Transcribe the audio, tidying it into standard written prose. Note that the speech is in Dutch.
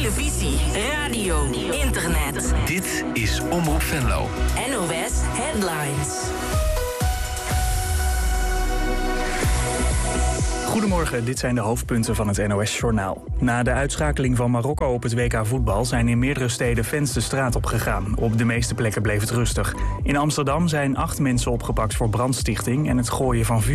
televisie, radio, internet. Dit is Omroep Venlo. NOS Headlines. Goedemorgen, dit zijn de hoofdpunten van het NOS-journaal. Na de uitschakeling van Marokko op het WK voetbal zijn in meerdere steden fans de straat op gegaan. Op de meeste plekken bleef het rustig. In Amsterdam zijn 8 mensen opgepakt voor brandstichting en het gooien van vuur.